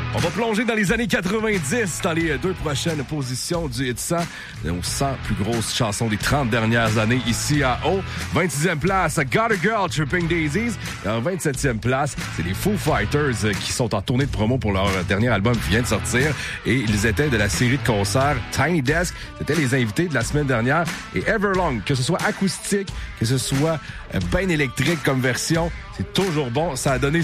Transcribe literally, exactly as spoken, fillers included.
On va plonger dans les années quatre-vingt-dix, dans les deux prochaines positions du Hit cent, aux cent plus grosses chansons des trente dernières années ici à O. vingt-sixième place, Got a Girl, Tripping Daisies. Et en vingt-septième place, c'est les Foo Fighters qui sont en tournée de promo pour leur dernier album qui vient de sortir. Et ils étaient de la série de concerts Tiny Desk. C'était les invités de la semaine dernière. Et Everlong, que ce soit acoustique, que ce soit ben électrique comme version, c'est toujours bon. Ça a donné